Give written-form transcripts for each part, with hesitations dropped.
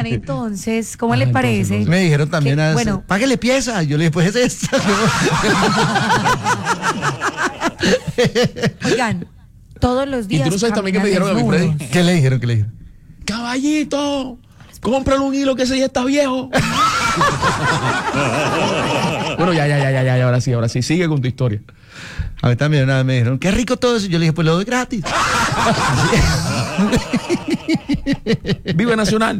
Oigan, entonces, ¿cómo le parece? Me dijeron también, bueno, páguele pieza. Yo le dije, pues es esta. Oigan, todos los días. ¿Y tú no sabes también qué me dijeron a mí, Freddy? ¿Qué le dijeron? ¿Qué le dijeron? Caballito, cómprale un hilo que ese ya está viejo. Bueno, ya, ahora sí, sigue con tu historia. A mí también una vez me dijeron, qué rico todo eso. Yo le dije, pues lo doy gratis. Vive Nacional.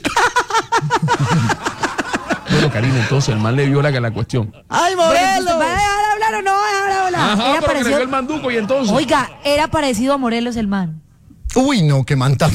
Bueno, Karina, entonces el man le vio la cuestión. ¡Ay, Bueno, Morelos! ¿va a dejar hablar o no va a dejar hablar? Ajá, Era pero que le parecido- vio el manduco y entonces. Oiga, era parecido a Morelos el man. Uy, no, qué manta.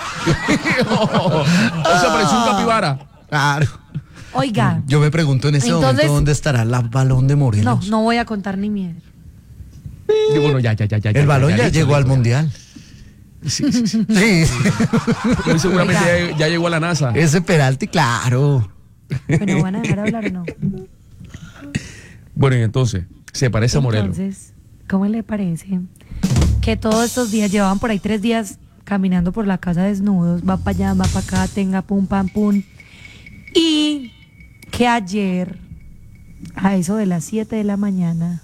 O sea, pareció un capibara. Claro. Oiga, Yo me pregunto en ese Entonces- momento dónde estará el balón de Morelos. no voy a contar ni miedo. Y bueno, ya. El balón ya llegó al mundial. Sí. Sí. Muy seguramente ya llegó a la NASA. Ese penalti, claro. Bueno, ¿van a dejar hablar o no? Bueno, y entonces, se parece a Morelos. Entonces, ¿cómo le parece que todos estos días llevaban por ahí 3 días caminando por la casa desnudos? Va para allá, va para acá, tenga pum, pam, pum. Y que ayer, a eso de las 7 de la mañana,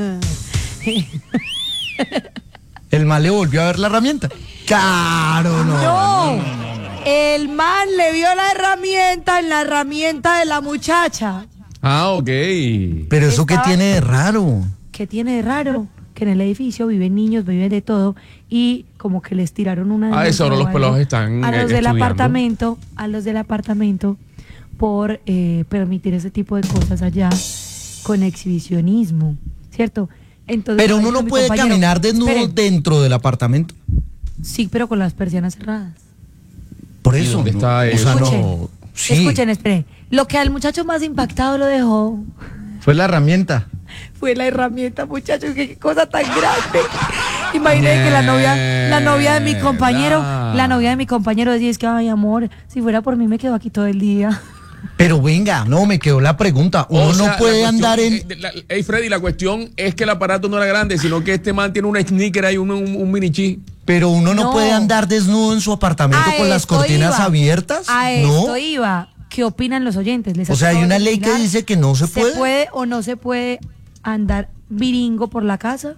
El mal le volvió a ver la herramienta. Claro, no. el man le vio la herramienta en la herramienta de la muchacha. Ah, ok. Pero eso qué Estaba- tiene de raro. ¿Qué tiene de raro? Que en el edificio viven niños, viven de todo y como que les tiraron una Ah, eso ahora los pelados están a los del estudiando. apartamento por permitir ese tipo de cosas allá con exhibicionismo, ¿cierto? Entonces, Pero uno dijo no mi puede compañero, caminar desnudo "Esperen". dentro del apartamento. Sí, pero con las persianas cerradas. Por ¿Y eso. dónde está o eso? sea, Escuchen, no. Sí, escuchen, esperen. Lo que al muchacho más impactado lo dejó fue la herramienta. fue la herramienta, muchachos, qué cosa tan grande. Imagínate que la novia de mi compañero decía, es que, ay, amor, si fuera por mí me quedo aquí todo el día. Pero venga, no, me quedó la pregunta. Uno O sea, no puede la cuestión- andar en... Hey, Freddy, la cuestión es que el aparato no era grande, sino que este man tiene un sneaker ahí, un mini chi. Pero uno no No. puede andar desnudo en su apartamento A con las esto cortinas iba. abiertas. A No. esto iba. ¿Qué opinan los oyentes? ¿Les O sea, hay acabo una de ley que opinar? dice que no se puede. ¿Se puede o no se puede andar viringo por la casa?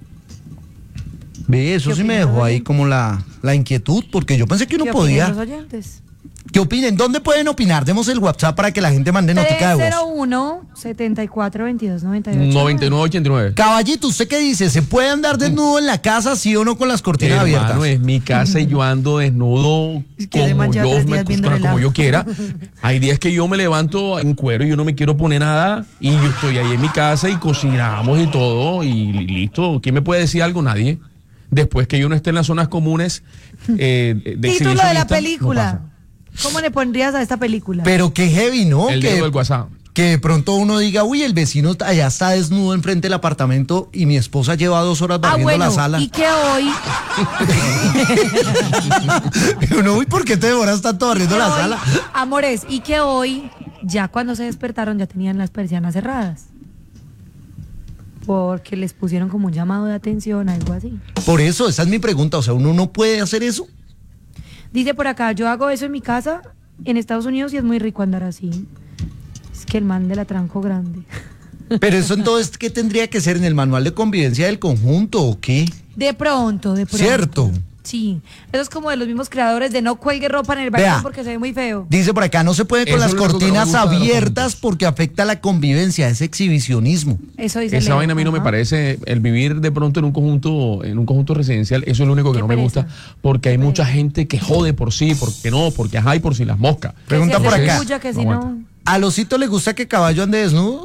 Ve, eso ¿Qué sí me opinan dejó los ahí oyentes? como la inquietud, porque yo pensé que uno ¿Qué opinan los podía. oyentes? ¿Qué opinen? ¿Dónde pueden opinar? Demos el WhatsApp para que la gente mande notica de voz. 301-74-22-98. 99.89. Caballito, ¿usted qué dice? ¿Se puede andar desnudo en la casa, sí o no, con las cortinas abiertas? Hermano, es mi casa y yo ando desnudo Es que ese man lleva 3 días viendo el como helado. yo quiera. Hay días que yo me levanto en cuero y yo no me quiero poner nada y yo estoy ahí en mi casa y cocinamos y todo y listo. ¿Quién me puede decir algo? Nadie. Después que yo no esté en las zonas comunes de Título de exhibicionista, la no película. pasa. ¿Cómo le pondrías a esta película? Pero qué heavy, ¿no? El dedo del WhatsApp. Que de pronto uno diga, uy, el vecino allá está desnudo enfrente del apartamento y mi esposa lleva 2 horas barriendo la sala. y que hoy, Y uno, uy, ¿por qué te demoras tanto barriendo la sala? amores, y que hoy, ya cuando se despertaron, ya tenían las persianas cerradas. Porque les pusieron como un llamado de atención, algo así. Por eso, esa es mi pregunta. O sea, ¿uno no puede hacer eso? Dice por acá, yo hago eso en mi casa, en Estados Unidos, y es muy rico andar así. Es que el man de la tranco grande. Pero eso entonces, ¿qué tendría que ser en el manual de convivencia del conjunto o qué? De pronto. ¿Cierto? Sí, eso es como de los mismos creadores de no cuelgue ropa en el balcón Vea. porque se ve muy feo. Dice por acá, no se puede con Eso las es lo único que no me cortinas gusta de los abiertas conjuntos. porque afecta la convivencia, es exhibicionismo. Eso dice Esa Leo. vaina a mí no me Ajá. parece, el vivir de pronto en un conjunto residencial, eso es lo único que Qué no me pereza. gusta, porque hay mucha gente que jode por sí, porque no, porque ajá y por si las moscas. Que Pregunta se por hace acá. bulla, que si No no. ¿A Losito le gusta que Caballo ande desnudo?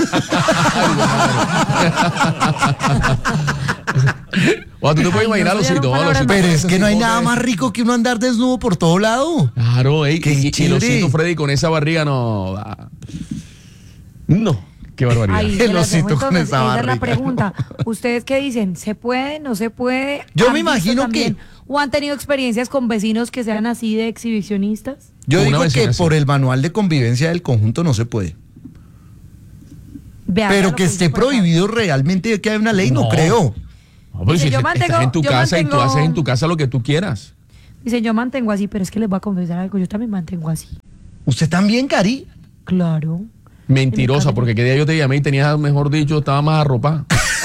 O tú te puedes Ay, imaginar, no, eso ya Losito, no ¿no? palabras Losito, Pero es ese que no hay tipo nada de- más rico que uno andar desnudo por todo lado. Claro, ey, Qué y chévere. Losito Freddy con esa barriga no. No, qué barbaridad. Ahí El se las dejo. osito con Entonces, esa esa es la barriga. pregunta. ¿Ustedes qué dicen? ¿Se puede? ¿No se puede? Yo ¿Han me visto imagino también? que- ¿O han tenido experiencias con vecinos que sean así de exhibicionistas? Yo Una digo vecina, que sí. por el manual de convivencia del conjunto no se puede. Vea, vea Pero lo que dice esté por acá. prohibido realmente que haya una ley, no No. creo. No, pero Dice, si yo estás mantengo- en tu yo casa y tú mantengo- haces en tu casa lo que tú quieras. Dicen, yo mantengo así, pero es que les voy a confesar algo, yo también mantengo así. ¿Usted también, Cari? Claro. Mentirosa, porque qué día yo te llamé y tenías, mejor dicho, estaba más arropada.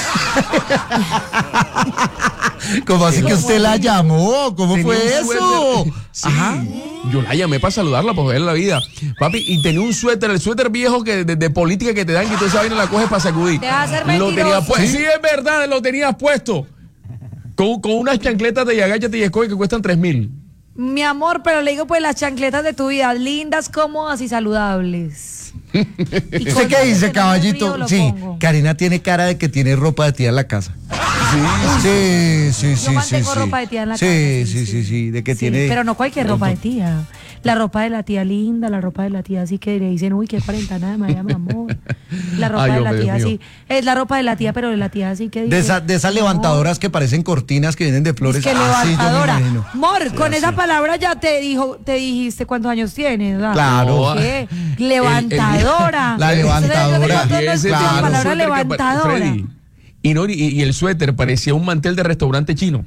¿Cómo así que usted la llamó? ¿Cómo Tenía fue un eso? suéter. Sí, Ajá. yo la llamé para saludarla, para ver la vida. Papi, y tenía un suéter, el suéter viejo que de política que te dan, que tú esa vaina la coges para sacudir. Deja de ser Lo tenía mentiroso. puesto. Sí, es verdad, lo tenías puesto. Con unas chancletas de Yagachate y Escoy que cuestan 3,000. Mi amor, pero le digo pues las chancletas de tu vida, lindas, cómodas y saludables. Y ¿Usted con qué dice, que no me caballito? río, lo Sí, pongo. Karina tiene cara de que tiene ropa de tía en la casa. Sí. Yo mantengo ropa de tía en la casa. Sí, de que Sí, tiene... pero no cualquier ropa de tía. La ropa de la tía linda, la ropa de la tía así que le dicen, uy, qué cuarentena de María, mi amor. La ropa Ay, de la hombre, tía Dios así. mío. Es la ropa de la tía, pero de la tía así que dice. De esas "Amor, levantadoras que parecen cortinas que vienen de flores. es que Así yo me levantadora. imagino. Amor, con esa palabra ya te dijiste cuántos años tienes, ¿verdad? Claro. ¿Qué? Levantadora. La levantadora. Entonces, yo Ese no tenía la un palabra suéter que levantadora. Freddy, y el suéter parecía un mantel de restaurante chino.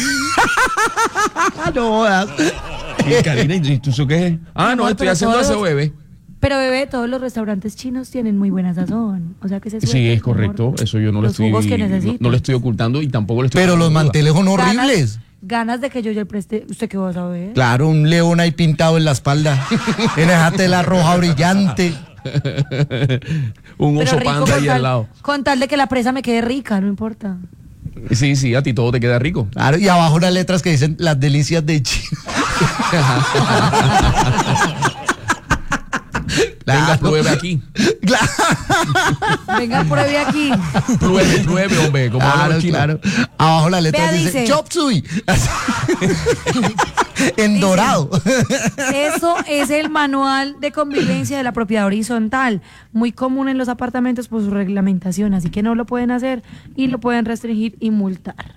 No jodas. Y Karina, ¿y tú qué es? Ah, no, Amor, estoy pero haciendo todos- aseo, bebé. Pero bebé, todos los restaurantes chinos tienen muy buena sazón. O sea que se Sí, es correcto. Eso yo no lo Los jugos que estoy, necesitas. no lo estoy ocultando y tampoco lo estoy Pero los ocultando. manteles son horribles. Ganas de que yo le preste. ¿Usted qué va a saber? Claro, un león ahí pintado en la espalda. En esa tela roja brillante. Un Pero oso rico panda ahí al lado. con tal de que la presa me quede rica, no importa. Sí, a ti todo te queda rico. Claro, y abajo unas letras que dicen las delicias de China. Venga, Claro. pruebe aquí. Claro, Venga, pruebe aquí. Pruebe, hombre, como hablan los chinos. claro. Abajo las letras Vea, dicen dice- Chop Suey. En dorado. Eso es el manual de convivencia de la propiedad horizontal, muy común en los apartamentos por su reglamentación, así que no lo pueden hacer y lo pueden restringir y multar.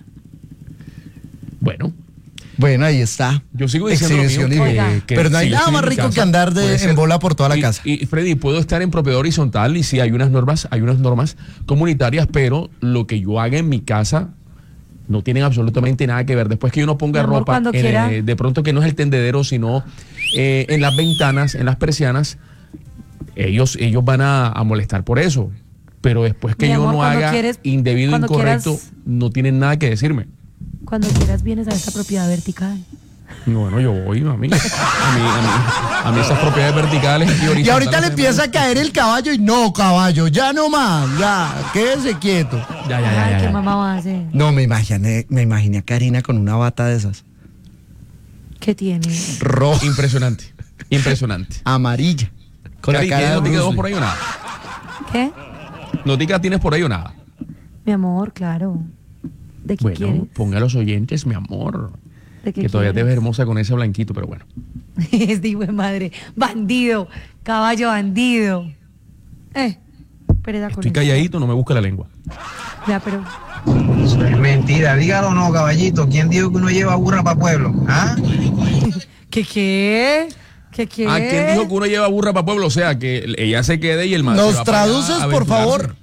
Bueno, Bueno, ahí está. yo sigo diciendo lo Exhibición mío, y- Oiga. Pero no hay si yo nada estoy más en mi rico casa, que andar puede ser. en bola por toda la casa. Y Freddy, puedo estar en propiedad horizontal y sí hay unas normas comunitarias, pero lo que yo haga en mi casa no tienen absolutamente nada que ver. Después que uno ponga Mi amor, ropa, cuando quiera. de pronto que no es el tendedero, sino en las ventanas, en las persianas, ellos van a molestar por eso. Pero después que Mi yo amor, no cuando haga quieres- indebido, cuando incorrecto, quieras- no tienen nada que decirme. Cuando quieras vienes a esta propiedad vertical. Bueno, yo voy, mami. A mí esas propiedades verticales y horizontales. Y ahorita le me empieza a caer el caballo y no, caballo, ya no más, ya, quédese quieto. Ay, ¿qué mamá va a hacer? No, me imaginé a Karina con una bata de esas, ¿Qué tiene? roja, Impresionante. amarilla, con Cari, la cara ¿tienes de noticas Bruce por ahí Lee. o nada? ¿Qué? ¿Noticas tienes por ahí o nada? Mi amor, claro. ¿De qué Bueno, quieres? ponga a los oyentes, mi amor. ¿De qué Que todavía te ves quieres? hermosa con ese blanquito, pero bueno. Es de hijo de madre. Bandido. Caballo bandido. Pereza con Estoy eso. calladito, no me busca la lengua. Ya, pero. Eso es mentira, dígalo o no, caballito. ¿Quién dijo que uno lleva burra para pueblo? ¿Ah? ¿Qué qué? ¿Qué qué? ¿A quién dijo que uno lleva burra para pueblo? O sea, que ella se quede y el man se ¿Nos va para allá traduces, a por aventurarse. favor?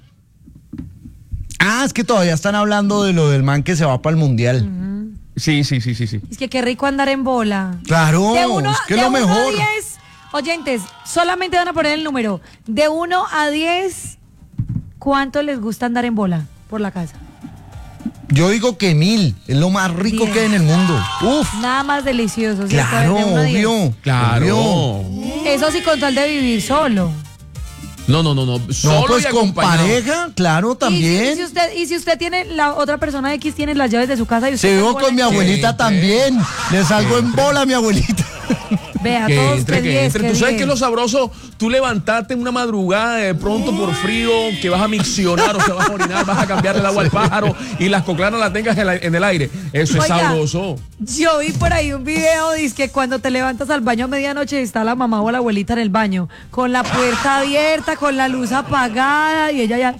Ah, es que todavía están hablando de lo del man que se va para el mundial. Sí. Es que qué rico andar en bola. Claro, De uno, es que de lo 1 a mejor. 10, oyentes, solamente van a poner el número. De 1 a 10, ¿cuánto les gusta andar en bola por la casa? Yo digo que 1000, es lo más rico 10. que hay en el mundo. Uf, Nada más delicioso. ¿cierto? claro, De 1 a 10. obvio. Claro. obvio. Eso sí, con tal de vivir solo. No. No, Solo pues y con acompañado. pareja, claro, también. Y si usted tiene, la otra persona X tiene las llaves de su casa y usted Se está vivo en bola con mi en- abuelita ¿Qué? también. Le salgo en bola a mi abuelita. Vea, Que todos entre, que que 10, entre. que Tú sabes 10. que es lo sabroso, tú levantarte en una madrugada de pronto por frío, que vas a miccionar o se vas a orinar, vas a cambiar el agua al pájaro y las coclanas las tengas en el aire. Eso es Oiga, sabroso. Yo vi por ahí un video, dice que cuando te levantas al baño a medianoche está la mamá o la abuelita en el baño, con la puerta abierta, con la luz apagada y ella ya...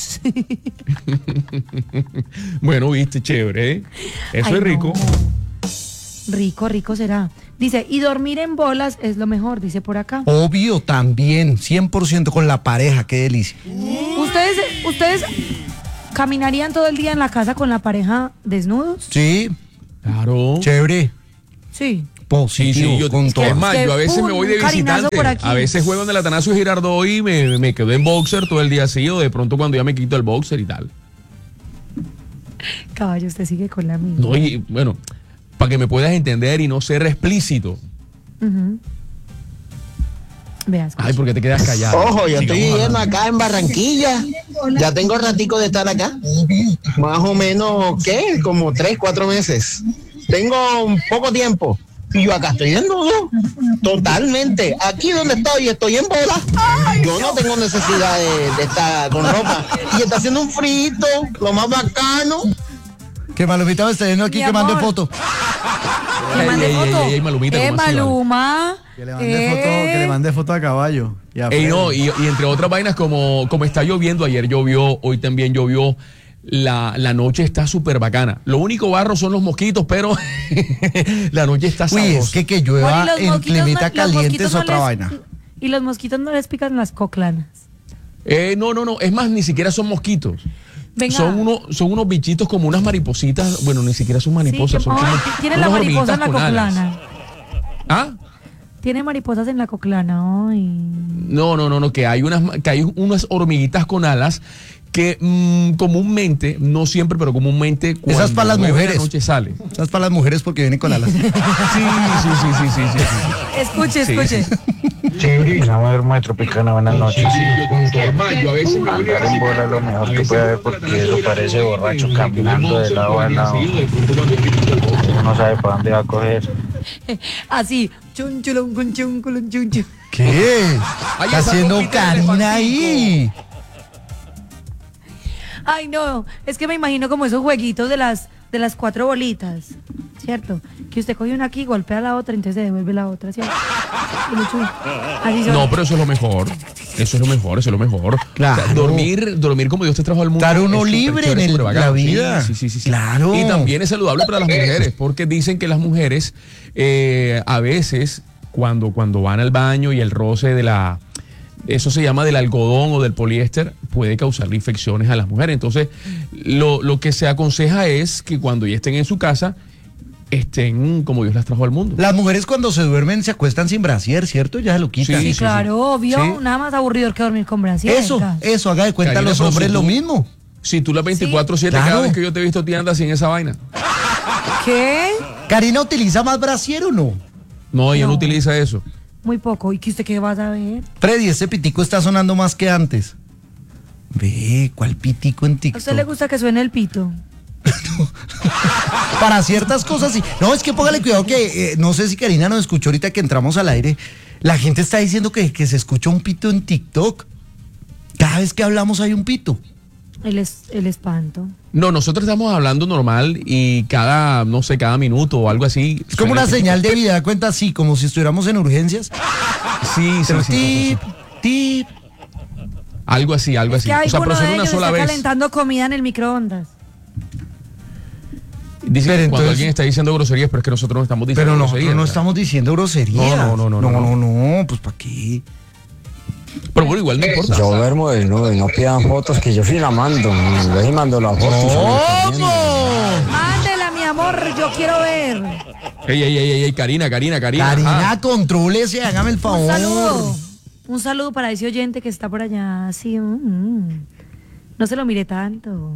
Bueno, viste, chévere, ¿eh? Eso Ay, es rico. no. Rico será. Dice, y dormir en bolas es lo mejor, dice por acá. Obvio, también, 100% con la pareja, qué delicia. ¿Ustedes caminarían todo el día en la casa con la pareja desnudos? Sí, Claro. chévere. Sí. Positivo, yo, con todo. es más, yo a veces me voy de Un carinazo visitante. por aquí. A veces juego en el Atanasio Girardot y me quedo en boxer todo el día así, o de pronto cuando ya me quito el boxer y tal. Caballo, usted sigue con la misma. No, y bueno, para que me puedas entender y no ser explícito. Veas. Ay, ¿por qué te quedas callado? Ojo, yo estoy Sigamos viviendo hablando. acá en Barranquilla. Ya tengo ratico de estar acá. Más o menos, ¿qué? Como 3, 4 meses. Tengo un poco tiempo. Y yo acá estoy desnudo. Totalmente. Aquí donde estoy en bola. Yo no tengo necesidad de estar con ropa. Y está haciendo un frito, lo más bacano. Que Malumita me está viendo aquí Mi que mande amor. foto. Que mande Ey, foto. ey, Malumita, ¿cómo así, vale? Maluma. Que le mande foto a Caballo. Y a Ey, no, Freddy. y entre otras vainas, como está lloviendo, ayer llovió, hoy también llovió, la noche está súper bacana. Lo único barro son los mosquitos, pero la noche está Uy, sabrosa. es que llueva Bueno, y los en mosquitos climita los caliente mosquitos es no otra les- vaina. Y los mosquitos no les pican las coclanas. No, es más, ni siquiera son mosquitos. Venga. Son unos bichitos como unas maripositas. Bueno, ni siquiera son mariposas. Sí, son como tiene la unas mariposa en la hormiguitas con alas. coclana. ¿Ah? Tiene mariposas en la coclana. Ay. No, que hay unas hormiguitas con alas que comúnmente, no siempre, pero comúnmente cuando Esas para las llueve mujeres. la noche sale. Esas para las mujeres porque vienen con alas. Sí. Escuche, Sí, escuche. Sí, Samuel Hermo Tropicana, buenas noches. Yo a veces me voy de Andar en bola es lo mejor que puede haber porque eso parece borracho caminando de lado a lado. Uno no sabe para dónde va a coger. Así. Chun, chulun, cun, chun, culun, chun, chun. ¿Qué? Ay, Está esa haciendo ropita de Karina ahí. Ay, no. Es que me imagino como esos jueguitos de las 4 bolitas. ¿Cierto? Que usted coge una aquí, golpea a la otra, entonces se devuelve la otra, ¿cierto? Así son. No, pero eso es lo mejor. Eso es lo mejor. Claro. O sea, dormir como Dios te trajo al mundo. Estar uno es súper libre chévere, en súper bacano. la vida. Sí. Claro. Y también es saludable para las mujeres, porque dicen que las mujeres a veces cuando van al baño y el roce eso se llama del algodón o del poliéster, puede causarle infecciones a las mujeres. Entonces, lo que se aconseja es que cuando ya estén en su casa, estén como Dios las trajo al mundo. Las mujeres cuando se duermen se acuestan sin brasier, ¿cierto? Ya se lo quitan. Sí, claro, obvio. Sí. Nada más aburrido que dormir con brasier. Eso, haga de cuenta Karina, los pero hombres si lo tú- mismo. Si tú las 24/7, Claro. cada vez que yo te he visto, te andas sin esa vaina. ¿Qué? ¿Karina utiliza más brasier o no? No, ella no No. utiliza eso. Muy poco. ¿Y que usted qué va a saber? Freddy, ese pitico está sonando más que antes. Ve, ¿cuál pitico en ¿A TikTok? usted le gusta que suene el pito? Para ciertas cosas sí. No, es que póngale cuidado que no sé si Karina nos escuchó ahorita que entramos al aire. La gente está diciendo que se escucha un pito en TikTok. Cada vez que hablamos hay un pito. El espanto. No, nosotros estamos hablando normal y cada minuto o algo así. Es como una señal de vida, da cuenta así, como si estuviéramos en urgencias. Sí. Tip, tip. Algo así. Es que hay O sea, pero uno son de una ellos sola está vez. calentando comida en el microondas. Dice Pero que cuando entonces- alguien está diciendo groserías, pero es que nosotros no estamos diciendo Pero nosotros groserías. no o sea. estamos diciendo groserías. No, pues ¿para qué? Pero bueno, igual no importa. Yo duermo desnudo y no pidan fotos que yo sí la mando. Yo sí mando la foto. y salgo corriendo. Mándela, mi amor, yo quiero ver. Ey, Karina. Karina, Ajá. contrólese, hágame el favor. Un saludo. Un saludo para ese oyente que está por allá. Sí, no se lo mire tanto.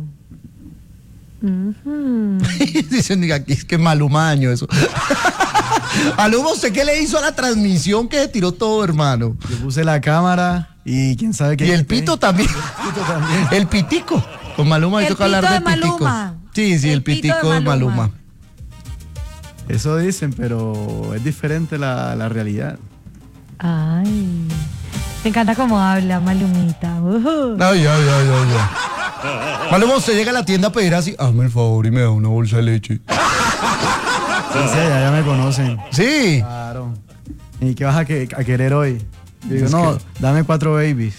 Dicen, diga, aquí es que Maluma daño eso. Maluma, ¿usted qué le hizo a la transmisión que se tiró todo, hermano? Yo puse la cámara y quién sabe qué. Y el quité. pito también. El pitico. Con Maluma hay El que hablar pito de de piticos. Maluma. Sí, El el pito pitico de de Maluma. Maluma. Eso dicen, pero es diferente la realidad. Ay. Me encanta cómo habla, Malumita. Ay, ya. Maluma, usted llega a la tienda a pedir así, hazme el favor y me da una bolsa de leche. Sí, ya me conocen. Sí. Claro. ¿Y qué vas a querer hoy? Yo digo, no, dame 4 babies.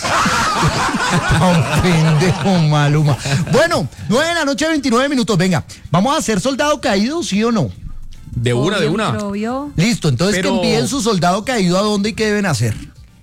Tan pendejo, Maluma. Bueno, 9 de la noche, 29 minutos. Venga, ¿vamos a hacer soldado caído, sí o no? De una. Obvio. Listo, entonces Pero- que envíen su soldado caído a dónde y qué deben hacer.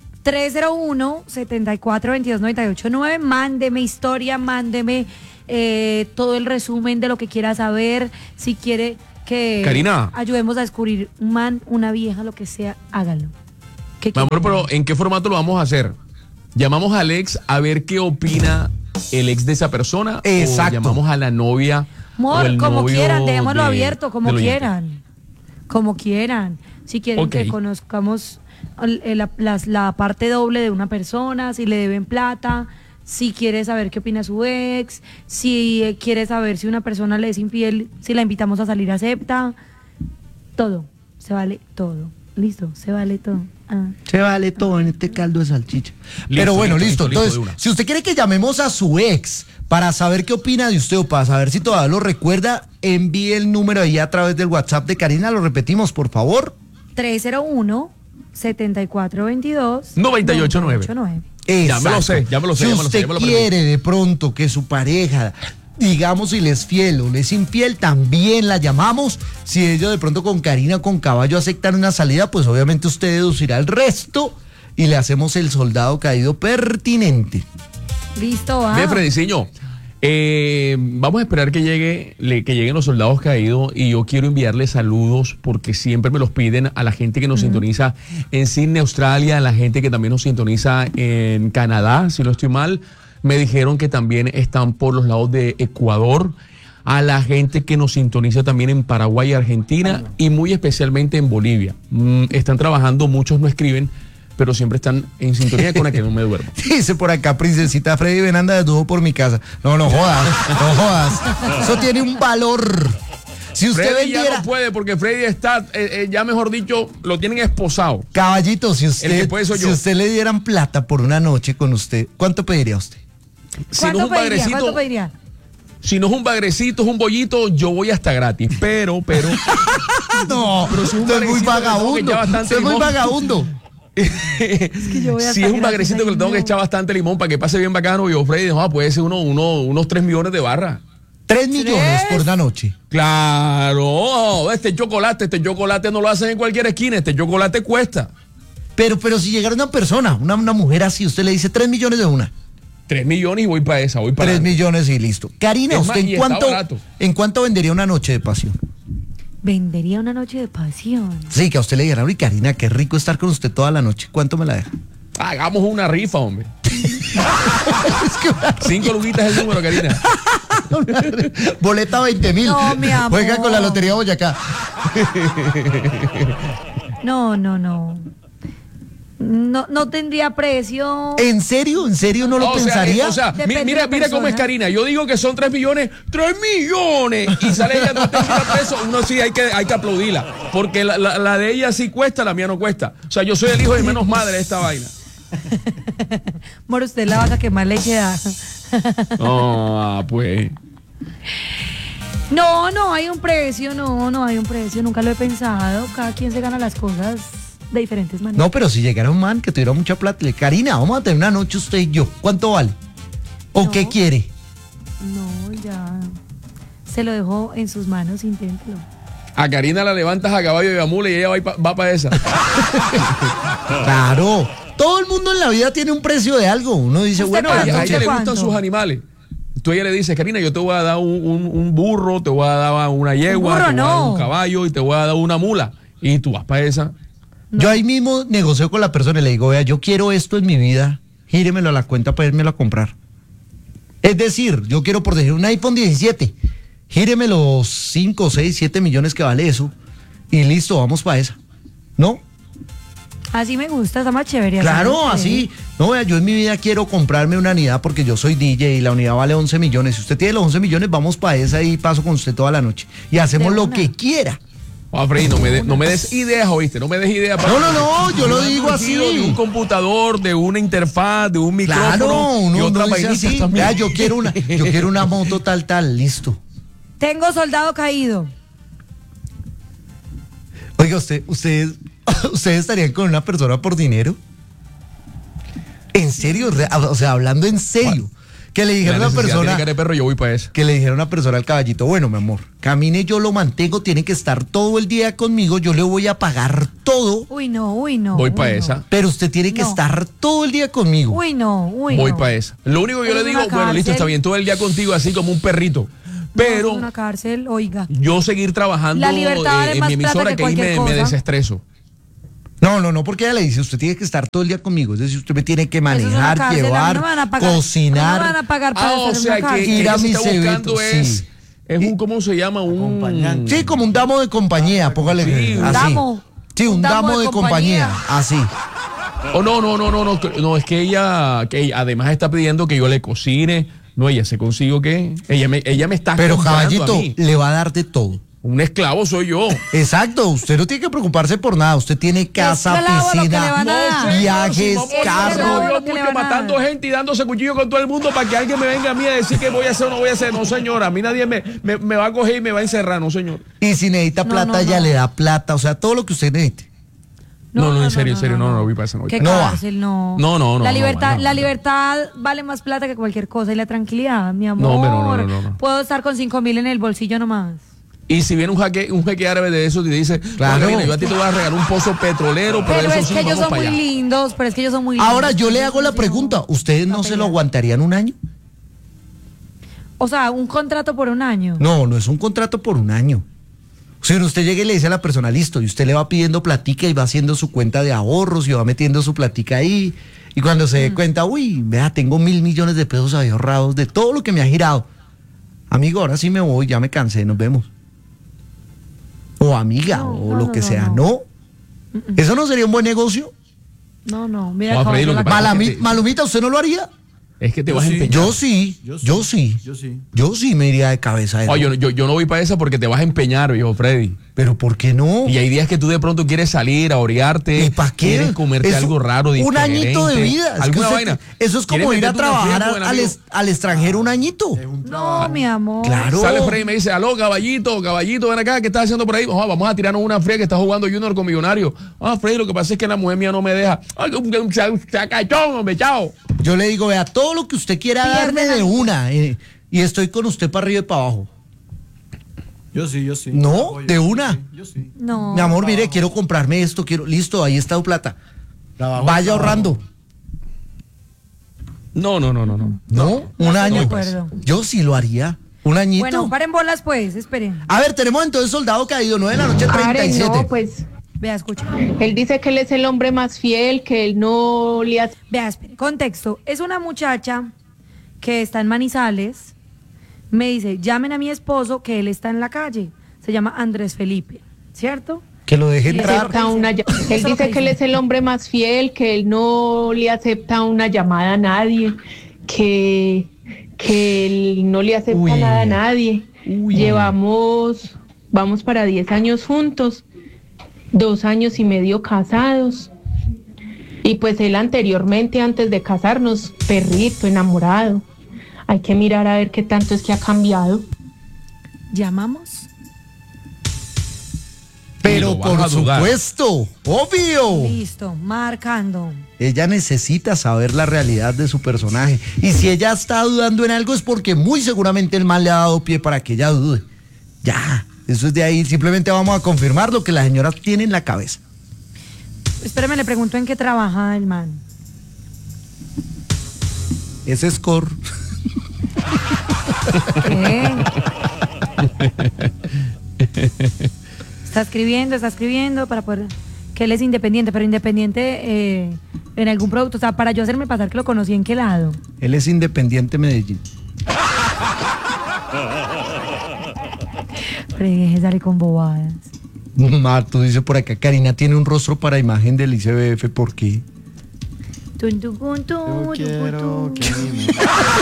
301-74-22-98-9. Mándeme historia, mándeme todo el resumen de lo que quiera saber. Si quiere que Karina. ayudemos a descubrir un man, una vieja, lo que sea, háganlo. ¿Qué Mi amor, quieren? pero ¿en qué formato lo vamos a hacer? ¿Llamamos al ex a ver qué opina el ex de esa persona? Exacto. ¿O llamamos a la novia? o Amor, el como novio quieran, dejémoslo de- abierto, como del oyente? quieran. Como quieran. Si quieren Ok. que conozcamos la parte doble de una persona, si le deben plata, si quiere saber qué opina su ex, si quiere saber si una persona le es infiel, si la invitamos a salir, acepta. Todo. Se vale todo. Listo, se vale todo. Ah. Se vale todo en este caldo de salchicha. Pero bueno, listo. listo, de Entonces, una. si usted quiere que llamemos a su ex para saber qué opina de usted o para saber si todavía lo recuerda, envíe el número ahí a través del WhatsApp de Karina. Lo repetimos, por favor. 301-7422. 989. Ya me lo sé, ya me lo sé, Si ya me lo sé, usted ya me lo quiere de pronto que su pareja, digamos, si le es fiel o le es infiel, también la llamamos. Si ellos de pronto con Karina o con Caballo aceptan una salida, pues obviamente usted deducirá el resto y le hacemos el soldado caído pertinente. Listo, va. Ve, Frediciño, vamos a esperar que lleguen los soldados caídos y yo quiero enviarle saludos porque siempre me los piden a la gente que nos sintoniza en Sydney, Australia, a la gente que también nos sintoniza en Canadá, si no estoy mal. Me dijeron que también están por los lados de Ecuador, a la gente que nos sintoniza también en Paraguay y Argentina y muy especialmente en Bolivia. Están trabajando, muchos no escriben, pero siempre están en sintonía con la que no me duermo. Dice por acá, princesita Freddy ven anda desnudo por mi casa. No jodas, no jodas. Eso tiene un valor. Si usted Freddy ya vendiera... no puede porque Freddy está, ya mejor dicho, lo tienen esposado. Caballito, si El usted, que puede soy si yo. usted le dieran plata por una noche con usted, ¿cuánto pediría usted? Si no es un ¿Cuánto bagrecito, pediría? si no es un bagrecito, es un bollito, yo voy hasta gratis. Pero. No, Pero si es un usted es muy bagrecito que le tengo que vagabundo. echar bastante Usted es muy limón. vagabundo. que yo voy Si hasta es un gratis bagrecito que ahí, le tengo que no. echar bastante limón para que pase bien bacano, yo, Freddy, no, puede ser unos 3 millones de barras. 3 millones por una noche. Claro, este chocolate no lo hacen en cualquier esquina, este chocolate cuesta. Pero si llegara una persona, una mujer así, usted le dice 3 millones de una. 3 millones y voy para esa, voy para 3 millones y listo. Karina, Es ¿usted más, y está barato. en cuánto vendería una noche de pasión? Vendería una noche de pasión. Sí, que a usted le dijeran, uy, Karina, qué rico estar con usted toda la noche. ¿Cuánto me la deja? Hagamos una rifa, hombre. Es que una 5 luquitas es el número, Karina. boleta 20.000. No, mi amor. Juega con la Lotería Boyacá. No. No tendría precio. ¿En serio no lo pensaría? Depende de Mira la cómo es persona. Karina. Yo digo que son 3 millones. ¡3 millones! Y sale ella 30 pesos. Uno sí hay que aplaudirla. Porque la de ella sí cuesta, la mía no cuesta. O sea, yo soy el hijo de menos madre de esta vaina. Amor, usted es la vaca que más leche da. Pues. No hay un precio, no hay un precio. Nunca lo he pensado. Cada quien se gana las cosas de diferentes maneras. No, pero si llegara un man que tuviera mucha plata, le Karina, vamos a tener una noche usted y yo. ¿Cuánto vale? ¿O No. qué quiere? No, ya. Se lo dejo en sus manos, inténtelo. A Karina la levantas a caballo y a mula y ella va para esa. Claro. Todo el mundo en la vida tiene un precio de algo. Uno dice, ¿Usted bueno, A cuánto? ella, a ella le ¿Cuánto? gustan sus animales. Tú a ella le dices, Karina, yo te voy a dar un burro, te voy a dar una yegua, burro te voy a dar no. un caballo y te voy a dar una mula. Y tú vas para esa. yo ahí mismo negocio con la persona y le digo, vea, yo quiero esto en mi vida, gíremelo a la cuenta para irmelo a comprar. Es decir, yo quiero por decir un iPhone 17, gíreme los 5, 6, 7 millones que vale eso y listo, vamos para esa. ¿No? Así me gusta, está más chévere. Claro, me así. No, vea, yo en mi vida quiero comprarme una unidad porque yo soy DJ y la unidad vale 11 millones. Si usted tiene los 11 millones, vamos para esa y paso con usted toda la noche. Y hacemos De lo una. que quiera. Freddy, no me des ideas, ¿oíste? No me des ideas. No, yo lo De digo un así. giro, De un computador, de una interfaz, de un micrófono Claro, y uno otra dice vainita así. también. Vea, yo quiero una moto tal, listo. Tengo soldado caído. Oiga, ustedes estarían con una persona por dinero. ¿En serio? O sea, hablando en serio. Que le dijera La a una necesidad persona, tiene cara de perro, yo voy para eso. que le dijera a una persona al caballito, bueno, mi amor, camine, yo lo mantengo, tiene que estar todo el día conmigo, yo le voy a pagar todo, Uy, no. Voy para esa. pero usted tiene que No. estar todo el día conmigo. Uy, no. Voy para esa. Lo único que yo Es le digo, una bueno, listo, cárcel. está bien, todo el día contigo así como un perrito. Pero es una cárcel, oiga. yo seguir trabajando La libertad vale en más mi plata emisora que que ahí cualquier me cosa. desestreso. No, porque ella le dice, usted tiene que estar todo el día conmigo. Es decir, usted me tiene que Eso es una manejar, cárcel, a mí llevar, no me van a pagar. cocinar. No me van a pagar para O hacer sea una cárcel. que Ir a ella se mis está buscando eventos, sí. es un, ¿cómo se llama? Un Acompañante. Sí, como un damo de compañía, póngale Sí, un así. damo. Sí, un damo de compañía, así. Oh, no, es que ella además está pidiendo que yo le cocine. No, ella se consigo que ella me está Pero comprando a caballito, mí. le va a dar de todo. Un esclavo soy yo. Exacto, usted no tiene que preocuparse por nada. Usted tiene casa, Esclavo lo que le piscina, van a dar. viajes, vamos, carro. yo lo que le mucho van a matando dar. gente y dándose cuchillo con todo el mundo para que alguien me venga a mí a decir que voy a hacer o no voy a hacer. No, señora, a mí nadie me va a coger y me va a encerrar, no, señor. Y si necesita No, plata, no, ella no. le da plata. O sea, todo lo que usted necesite. No, en serio, no voy para esa noche. ¿Qué No va. cárcel? No. No, La libertad, no. la libertad vale más plata que cualquier cosa y la tranquilidad, mi amor. No, hombre, no. Puedo estar con 5.000 en el bolsillo nomás. Y si viene un jeque árabe de eso y dice, Claro. "Oiga, mira, yo a ti te voy a regalar un pozo petrolero, pero, Pero eso es sí, que ellos vamos son para muy allá". lindos, pero es que ellos son muy lindos. Ahora yo le hago la pregunta, ¿ustedes no se lo aguantarían un año? O sea, un contrato por un año. No es un contrato por un año. O sea, usted llega y le dice a la persona, listo, y usted le va pidiendo platica y va haciendo su cuenta de ahorros y va metiendo su platica ahí. Y cuando se dé cuenta, uy, vea, tengo 1.000 millones de pesos ahí ahorrados de todo lo que me ha girado. Amigo, ahora sí me voy, ya me cansé, nos vemos. O amiga, No, o no, lo no, que no, sea, no. ¿no? ¿Eso no sería un buen negocio? No, mira, No, cómo Freddy, se lo la- que pasa- Malumita, ¿usted no lo haría? Es que te Yo vas a sí. empeñar. Yo sí. Yo sí me iría de cabeza. Oye, yo no voy para esa porque te vas a empeñar, viejo Freddy. Pero ¿por qué no? Y hay días que tú de pronto quieres salir a orearte. ¿Y para qué? Quieres comerte Eso, algo raro, un diferente. añito de vida. Es que Alguna usted- vaina. Eso es como ¿Quieres ir a meterte unos trabajar riesgos, al, amigo? al extranjero un añito. No, mi amor. Claro. Sale Freddy y me dice, aló, caballito, ven acá, ¿qué estás haciendo por ahí? Vamos a tirarnos una fría que está jugando Junior con Millonario. Freddy, lo que pasa es que la mujer mía no me deja. Ay, un sacachón, hombre, chao. Yo le digo, vea, todo lo que usted quiera darme de una. Y estoy con usted para arriba y para abajo. Yo sí. No, Apoyo. de una. Yo sí. No. Mi amor, mire, quiero comprarme esto, listo, ahí está tu plata. Trabajo, Vaya trabajo. ahorrando. No. ¿No? Un de año. acuerdo. Yo sí lo haría. Un añito. Bueno, paren bolas pues, esperen. A ver, tenemos entonces Soldado Caído, 9 de la noche, Are, 37. no, pues Vea, escucha. él dice que él es el hombre más fiel, que él no le hace. Vea, espere. Contexto. Es una muchacha que está en Manizales. Me dice, llamen a mi esposo que él está en la calle. Se llama Andrés Felipe, ¿cierto? Que lo deje Sí, entrar. Acepta una ll- Eso él es lo dice que que él dice. es el hombre más fiel, que él no le acepta una llamada a nadie, que él no le acepta Uy. nada a nadie. Vamos para 10 años juntos, 2 años y medio casados. Y pues él anteriormente, antes de casarnos, perrito, enamorado. Hay que mirar a ver qué tanto es que ha cambiado. ¿Llamamos? Y Pero lo vas por a dudar. supuesto, obvio. Listo, marcando. Ella necesita saber la realidad de su personaje. Y si ella está dudando en algo es porque muy seguramente el man le ha dado pie para que ella dude. Ya, eso es de ahí. Simplemente vamos a confirmar lo que la señora tiene en la cabeza. Espérame, le pregunto en qué trabaja el man. Ese score. ¿Qué? Está escribiendo para poder... Que él es independiente, pero independiente en algún producto. O sea, para yo hacerme pasar que lo conocí, ¿en qué lado? Él es independiente Medellín. Fregues, dale con bobadas. Marto dice por acá, Karina tiene un rostro para imagen del ICBF, ¿por qué? Tun, tun, tun, tun, Yo quiero tun, que tun. me...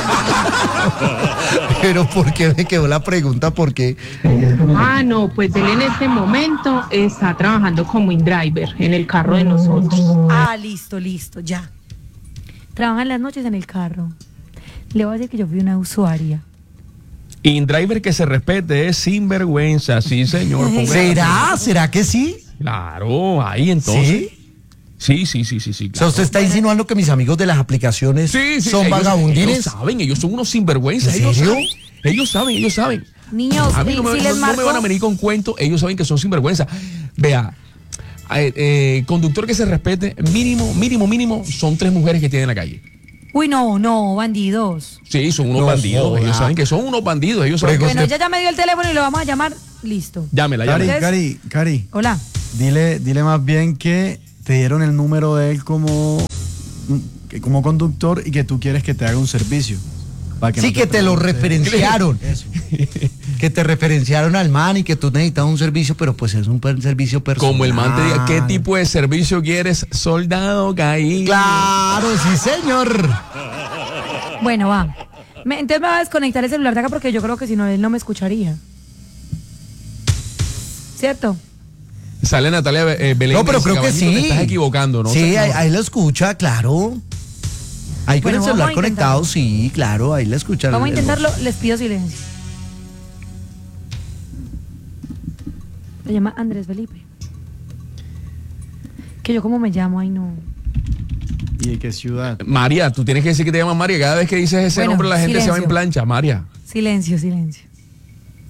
Pero ¿por qué me quedó la pregunta? ¿Por qué? Ah, no, pues él en este momento está trabajando como InDriver en el carro de nosotros. Ah, listo, ya. Trabaja en las noches en el carro. Le voy a decir que yo fui una usuaria. InDriver que se respete es sinvergüenza, sí, señor. Póngale. ¿Será que sí? Claro, ahí entonces. ¿Sí? Sí. O sea, Claro. usted está insinuando que mis amigos de las aplicaciones Sí, son ellos vagabundines. saben, ellos son unos sinvergüenzas. ¿En serio? Ellos saben. Niños, A mí no me, si les no marco... me van a venir con cuentos, ellos saben que son sinvergüenza. Vea, conductor que se respete, mínimo, son 3 mujeres que tiene en la calle. Uy, no, bandidos. Sí, son unos No bandidos. joda. Ellos saben que son unos bandidos. Ellos saben Bueno, ella ya me dio el teléfono y lo vamos a llamar. Listo. Llámela. Cari, Hola. dile más bien que te dieron el número de él como conductor y que tú quieres que te haga un servicio. para Sí, no que te lo pregunte. referenciaron. Eso. Que te referenciaron al man y que tú necesitas un servicio, pero pues es un servicio personal. Como el man te diga, ¿qué tipo de servicio quieres? Soldado caído. Claro, sí, señor. Bueno, va. Entonces me va a desconectar el celular de acá porque yo creo que si no, él no me escucharía. ¿Cierto? Sale Natalia Belén. No, pero dice, creo que "Caballito, sí. Te estás equivocando, ¿no? Sí, No. ahí lo escucha, claro. Ahí con Bueno, el celular vamos a conectado, intentarlo. sí, claro, ahí la escucha. Vamos a intentarlo, les pido silencio. Se llama Andrés Felipe. Que yo como me llamo, ay no. ¿Y de qué ciudad? María, tú tienes que decir que te llamas María. Cada vez que dices ese Bueno, nombre la gente se va en silencio. plancha. María. Silencio.